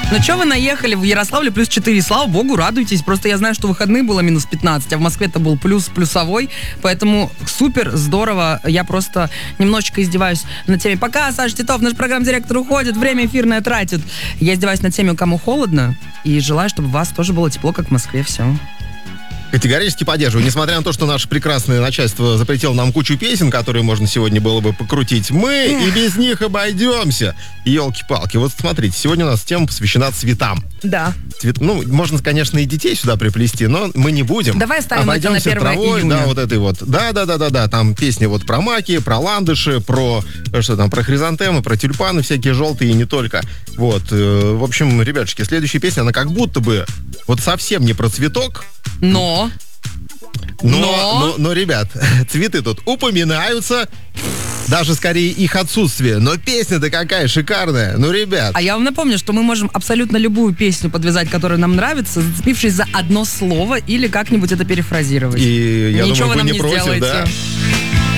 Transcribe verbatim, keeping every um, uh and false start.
Ну что вы наехали в Ярославле плюс четыре, слава богу, радуйтесь. Просто я знаю, что в выходные было минус пятнадцать, а в Москве это был плюс плюсовой, поэтому супер, здорово. Я просто немножечко издеваюсь над теми. Пока Саша Титов, наш программ-директор, уходит, время эфирное тратит. Я издеваюсь над теми, кому холодно, и желаю, чтобы у вас тоже было тепло, как в Москве. Все. Категорически поддерживаю. Несмотря на то, что наше прекрасное начальство запретило нам кучу песен, которые можно сегодня было бы покрутить, мы и без них обойдемся. Елки-палки. Вот смотрите, сегодня у нас тема посвящена цветам. Да. Цвет... Ну, можно, конечно, и детей сюда приплести, но мы не будем. Давай оставим это на первое травой, июня. Да, вот этой вот. Да-да-да-да-да. Там песни вот про маки, про ландыши, про что там, про хризантемы, про тюльпаны всякие желтые и не только. Вот. В общем, ребятушки, следующая песня, она как будто бы вот совсем не про цветок. Но... Но, но... но, но, ребят, цветы тут упоминаются, даже скорее их отсутствие. Но песня-то какая шикарная. Ну, ребят. А я вам напомню, что мы можем абсолютно любую песню подвязать, которая нам нравится, зацепившись за одно слово или как-нибудь это перефразировать. И я Ничего думаю, вы вы нам не не против, сделаете. да?